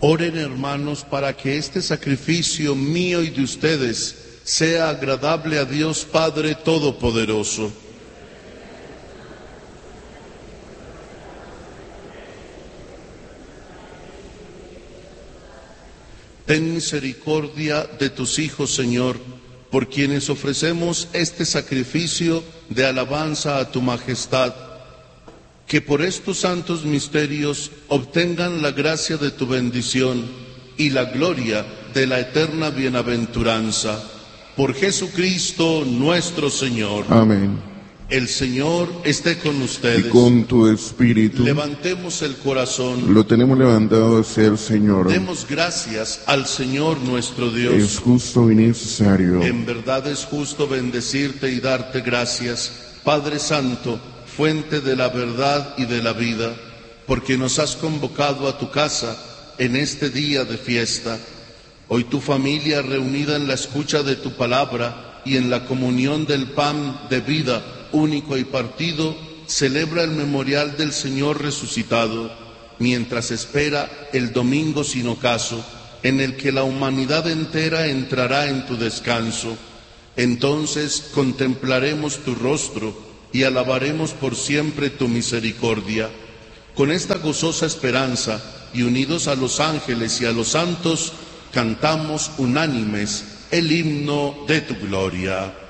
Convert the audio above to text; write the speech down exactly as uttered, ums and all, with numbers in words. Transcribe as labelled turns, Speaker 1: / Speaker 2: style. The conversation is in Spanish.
Speaker 1: Oren, hermanos, para que este sacrificio mío y de ustedes sea agradable a Dios Padre Todopoderoso. Ten misericordia de tus hijos, Señor, por quienes ofrecemos este sacrificio de alabanza a tu majestad, que por estos santos misterios obtengan la gracia de tu bendición y la gloria de la eterna bienaventuranza. Por Jesucristo nuestro Señor.
Speaker 2: Amén.
Speaker 1: El Señor esté con ustedes.
Speaker 2: Y con tu espíritu.
Speaker 1: Levantemos el corazón.
Speaker 2: Lo tenemos levantado hacia el Señor.
Speaker 1: Demos gracias al Señor nuestro Dios.
Speaker 2: Es justo y necesario.
Speaker 1: En verdad es justo bendecirte y darte gracias, Padre Santo, fuente de la verdad y de la vida, porque nos has convocado a tu casa en este día de fiesta. Hoy tu familia, reunida en la escucha de tu palabra y en la comunión del pan de vida único y partido, celebra el memorial del Señor resucitado, mientras espera el domingo sin ocaso, en el que la humanidad entera entrará en tu descanso. Entonces contemplaremos tu rostro y alabaremos por siempre tu misericordia. Con esta gozosa esperanza, y unidos a los ángeles y a los santos, cantamos unánimes el himno de tu gloria.